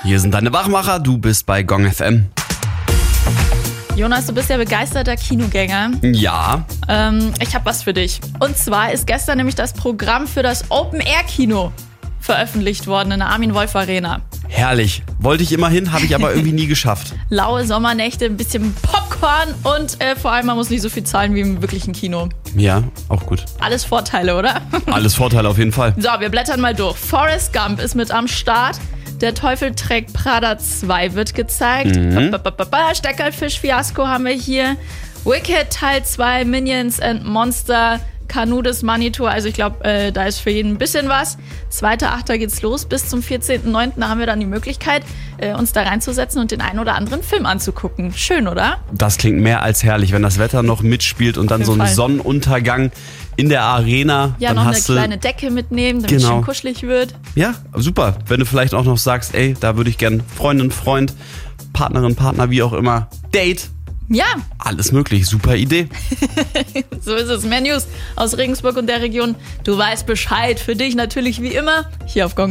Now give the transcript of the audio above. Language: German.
Hier sind deine Wachmacher, du bist bei Gong FM. Jonas, du bist ja begeisterter Kinogänger. Ja. Ich habe was für dich. Und zwar ist gestern nämlich das Programm für das Open-Air-Kino veröffentlicht worden in der Armin-Wolf-Arena. Herrlich. Wollte ich immer hin, habe ich aber irgendwie nie geschafft. Laue Sommernächte, ein bisschen Popcorn und vor allem, man muss nicht so viel zahlen wie im wirklichen Kino. Ja, auch gut. Alles Vorteile, oder? Alles Vorteile auf jeden Fall. So, wir blättern mal durch. Forrest Gump ist mit am Start. Der Teufel trägt Prada 2 wird gezeigt. Steckerlfisch-Fiasko haben wir hier. Wicked Teil 2, Minions and Monster, Canu des Manitou. Also ich glaube, da ist für jeden ein bisschen was. 2.8. geht's los. Bis zum 14.9. haben wir dann die Möglichkeit, uns da reinzusetzen und den einen oder anderen Film anzugucken. Schön, oder? Das klingt mehr als herrlich, wenn das Wetter noch mitspielt und dann so ein Sonnenuntergang in der Arena. Ja, dann noch hast eine kleine Decke mitnehmen, damit es schön kuschelig wird. Ja, super. Wenn du vielleicht auch noch sagst, ey, da würde ich gern Freundin, Freund, Partnerin, Partner, wie auch immer, Date. Ja. Alles möglich, super Idee. So ist es. Mehr News aus Regensburg und der Region. Du weißt Bescheid. Für dich natürlich wie immer hier auf Gong.